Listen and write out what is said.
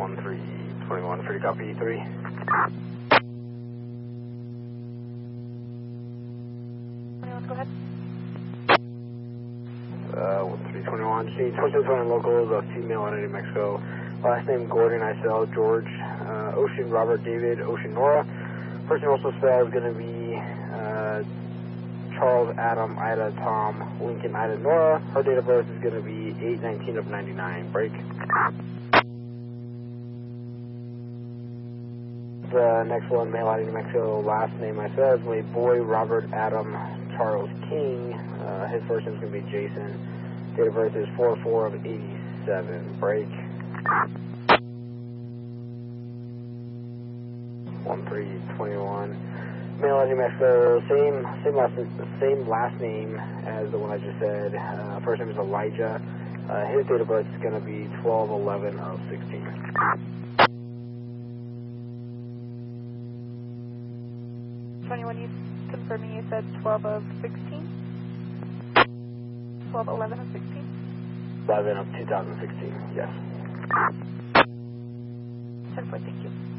1321, free copy E3. Go ahead. 1321, just need 2620 locals, a female out of New Mexico. Last name Gordon, Isel, George, Ocean, Robert, David, Ocean, Nora. First name also spelled is going to be Charles, Adam, Ida, Tom, Lincoln, Ida, Nora. Her date of birth is going to be 8/19 of 99. Break. The next one, male out of New Mexico. Last name I said is my boy, Robert, Adam, Charles King. His first name is going to be Jason. Date of birth is 4/4 of 87. Break. 1321. Male out of New Mexico. Same last name as the one I just said. First name is Elijah. His date of birth is going to be 12/11 of 16. You confirming you said 12 of 16? 12/11 of 16? 11 of 2016, yes. 10-4, thank you.